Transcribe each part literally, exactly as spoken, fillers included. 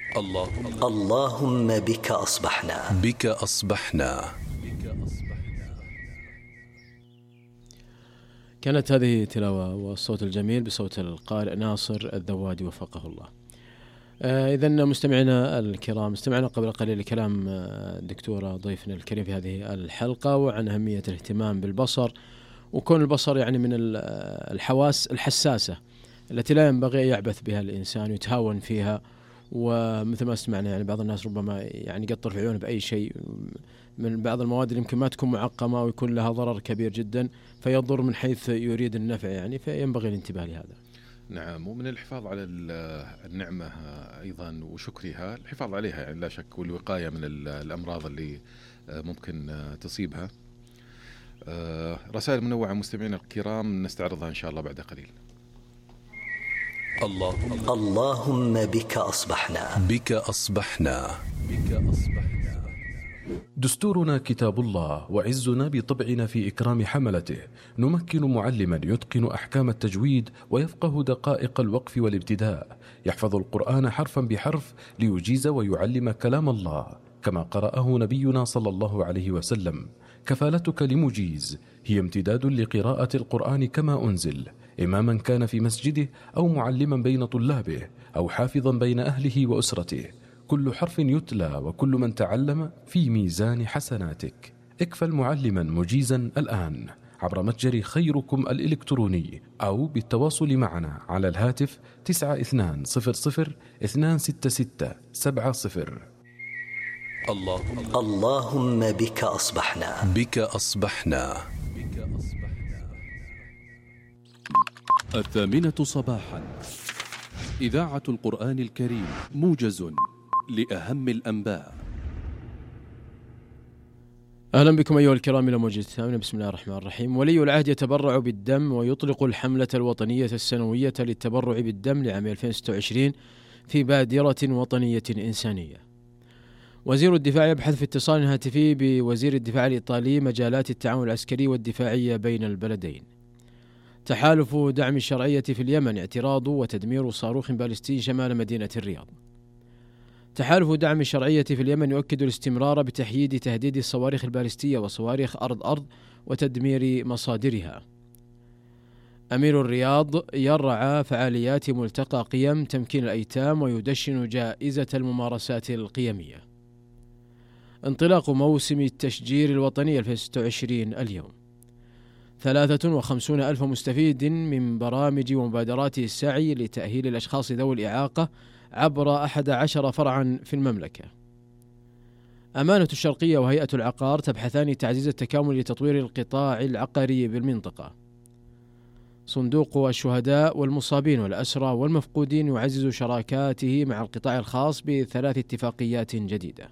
اللهم اللهم بك أصبحنا بك أصبحنا. كانت هذه تلاوة والصوت الجميل بصوت القارئ ناصر الذوادي وفقه الله. آه إذن مستمعينا الكرام، استمعنا قبل قليل لكلام الدكتورة ضيفنا الكريم في هذه الحلقة وعن أهمية الاهتمام بالبصر، وكون البصر يعني من الحواس الحساسة التي لا ينبغي أن يعبث بها الإنسان ويتهاون فيها. ومثل ما سمعنا يعني بعض الناس ربما يعني يقطر في عيونه بأي شيء من بعض المواد اللي يمكن ما تكون معقمة ويكون لها ضرر كبير جدا فيضر من حيث يريد النفع، يعني فينبغي الانتباه لهذا. نعم، ومن الحفاظ على النعمة أيضا وشكرها الحفاظ عليها يعني لا شك، والوقاية من الأمراض اللي ممكن تصيبها. رسائل منوعة مستمعين الكرام نستعرضها إن شاء الله بعد قليل. اللهم اللهم بك أصبحنا بك أصبحنا بك أصبحنا. دستورنا كتاب الله، وعزنا بطبعنا في إكرام حملته. نمكن معلما يتقن أحكام التجويد ويفقه دقائق الوقف والابتداء، يحفظ القرآن حرفا بحرف ليجيز ويعلم كلام الله كما قرأه نبينا صلى الله عليه وسلم. كفالتك لمجيز هي امتداد لقراءة القرآن كما أنزل، إماما كان في مسجده أو معلما بين طلابه أو حافظا بين أهله وأسرته. كل حرف يتلى وكل من تعلم في ميزان حسناتك. اكفل معلما مجيزا الآن عبر متجر خيركم الإلكتروني أو بالتواصل معنا على الهاتف تسعة اثنان صفر صفر اثنان ستة ستة سبعة صفر. اللهم اللهم بك أصبحنا بك أصبحنا. الثامنة صباحا، إذاعة القرآن الكريم، موجز لأهم الأنباء. أهلا بكم أيها الكرام إلى موجز الثامنة. بسم الله الرحمن الرحيم. ولي العهد يتبرع بالدم ويطلق الحملة الوطنية السنوية للتبرع بالدم لعام ألفين وستة وعشرين في بادرة وطنية إنسانية. وزير الدفاع يبحث في اتصال هاتفي بوزير الدفاع الإيطالي مجالات التعاون العسكري والدفاعية بين البلدين. تحالف دعم الشرعية في اليمن، اعتراض وتدمير صاروخ باليستي شمال مدينة الرياض. تحالف دعم الشرعية في اليمن يؤكد الاستمرار بتحييد تهديد الصواريخ الباليستية وصواريخ أرض-أرض وتدمير مصادرها. أمير الرياض يرعى فعاليات ملتقى قيم تمكين الأيتام ويدشن جائزة الممارسات القيمية. انطلاق موسم التشجير الوطني ألفين وستة وعشرين اليوم. ثلاثة وخمسون ألف مستفيد من برامج ومبادرات السعي لتأهيل الأشخاص ذوي الإعاقة عبر أحد عشر فرعا في المملكة. أمانة الشرقية وهيئة العقار تبحثان تعزيز التكامل لتطوير القطاع العقاري بالمنطقة. صندوق الشهداء والمصابين والأسرى والمفقودين يعزز شراكاته مع القطاع الخاص بثلاث اتفاقيات جديدة.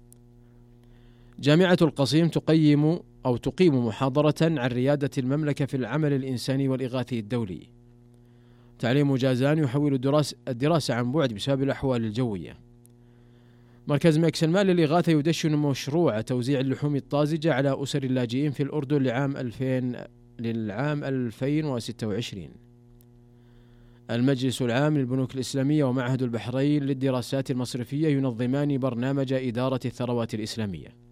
جامعة القصيم تقيم أو تقيم محاضرة عن ريادة المملكة في العمل الإنساني والإغاثي الدولي. تعليم جازان يحول الدراسة عن بعد بسبب الأحوال الجوية. مركز ميكس المال للإغاثة يدشن مشروع توزيع اللحوم الطازجة على أسر اللاجئين في الأردن لعام ألفين للعام ألفين وستة وعشرين. المجلس العام للبنوك الإسلامية ومعهد البحرين للدراسات المصرفية ينظمان برنامج إدارة الثروات الإسلامية.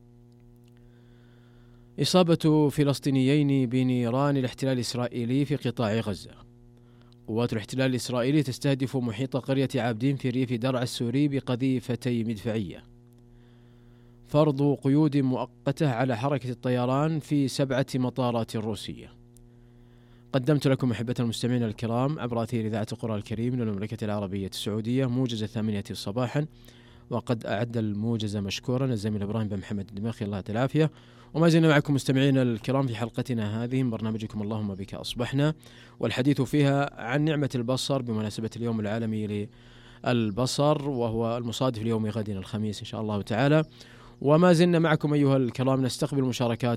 إصابة فلسطينيين بنيران الاحتلال الإسرائيلي في قطاع غزة. قوات الاحتلال الإسرائيلي تستهدف محيط قرية عابدين في ريف درعا السوري بقذيفتي مدفعية. فرض قيود مؤقتة على حركة الطيران في سبعة مطارات روسية. قدمت لكم أحبة المستمعين الكرام عبر أثير إذاعة القرآن الكريم من المملكة العربية السعودية موجز الثامنة صباحا، وقد أعد الموجز مشكورا الزميل إبراهيم بن محمد الدماخي الله العافية. وما زلنا معكم مستمعين الكرام في حلقتنا هذه من برنامجكم اللهم بك أصبحنا، والحديث فيها عن نعمة البصر بمناسبة اليوم العالمي للبصر، وهو المصادف ليوم غد الخميس إن شاء الله تعالى. وما زلنا معكم أيها الكرام نستقبل مشاركات